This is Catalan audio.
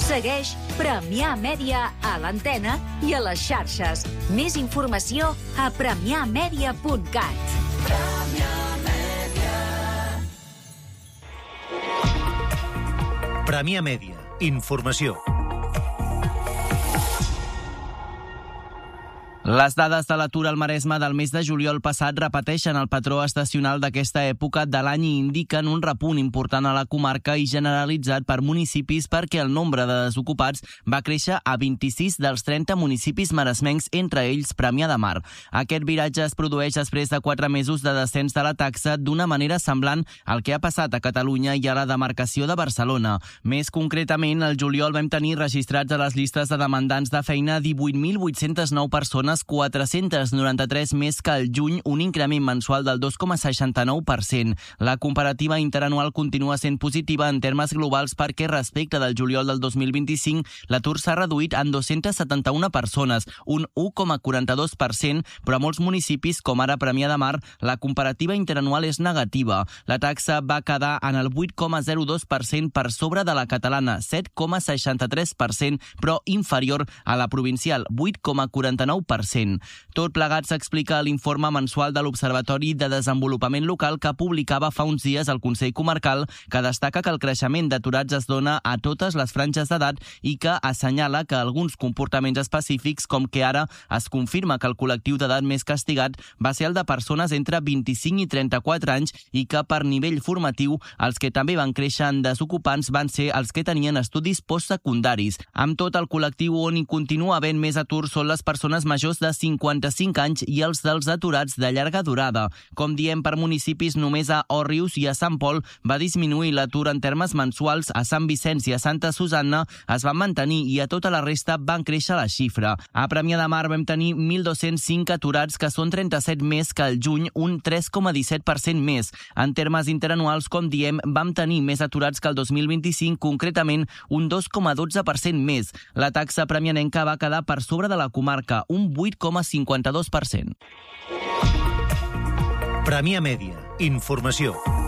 Segueix Premià Mèdia a l'antena i a les xarxes. Més informació a premiamedia.cat. Premià Mèdia. Informació. Les dades de l'atur al Maresme del mes de juliol passat repeteixen el patró estacional d'aquesta època de l'any i indiquen un repunt important a la comarca i generalitzat per municipis perquè el nombre de desocupats va créixer a 26 dels 30 municipis maresmencs, entre ells Premià de Mar. Aquest viratge es produeix després de 4 mesos de descens de la taxa d'una manera semblant al que ha passat a Catalunya i a la demarcació de Barcelona. Més concretament, al juliol vam tenir registrats a les llistes de demandants de feina 18.809 persones, 493 més que al juny, un increment mensual del 2,69%. La comparativa interanual continua sent positiva en termes globals perquè respecte del juliol del 2025 l'atur s'ha reduït en 271 persones, un 1,42%, però a molts municipis, com ara Premià de Mar, la comparativa interanual és negativa. La taxa va quedar en el 8,02% per sobre de la catalana, 7,63%, però inferior a la provincial, 8,49%. Tot plegat s'explica a l'informe mensual de l'Observatori de Desenvolupament Local que publicava fa uns dies el Consell Comarcal, que destaca que el creixement d'aturats es dona a totes les franges d'edat i que assenyala que alguns comportaments específics, com que ara es confirma que el col·lectiu d'edat més castigat va ser el de persones entre 25 i 34 anys i que per nivell formatiu els que també van créixer en desocupants van ser els que tenien estudis postsecundaris. Amb tot, el col·lectiu on hi continua havent més atur són les persones majors de 55 anys i els dels aturats de llarga durada. Com diem, per municipis, només a Òrrius i a Sant Pol va disminuir l'atur en termes mensuals, a Sant Vicenç i a Santa Susanna es van mantenir i a tota la resta van créixer la xifra. A Premià de Mar vam tenir 1.205 aturats, que són 37 més que al juny, un 3,17% més. En termes interanuals, com diem, vam tenir més aturats que el 2025, concretament un 2,12% més. La taxa premianenca va quedar per sobre de la comarca, un 8,52%. Premià Mèdia. Informació.